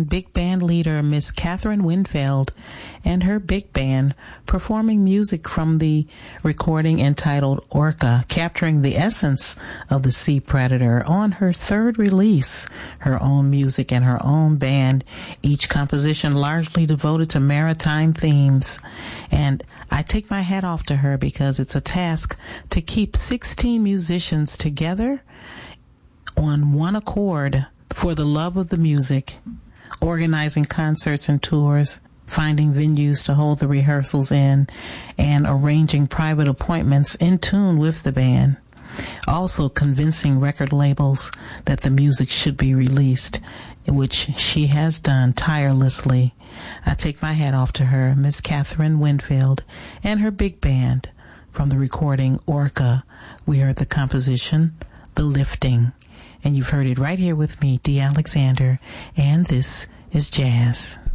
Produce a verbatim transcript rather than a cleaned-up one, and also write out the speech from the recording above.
and big band leader Miss Catherine Winfield and her big band performing music from the recording entitled Orca, capturing the essence of the sea predator on her third release, her own music and her own band, each composition largely devoted to maritime themes. And I take my hat off to her because it's a task to keep sixteen musicians together on one accord for the love of the music, organizing concerts and tours, finding venues to hold the rehearsals in, and arranging private appointments in tune with the band. Also convincing record labels that the music should be released, which she has done tirelessly. I take my hat off to her, Miss Catherine Winfield, and her big band. From the recording Orca, we heard the composition, The Lifting. And you've heard it right here with me, Dee Alexander, and this is Jazz.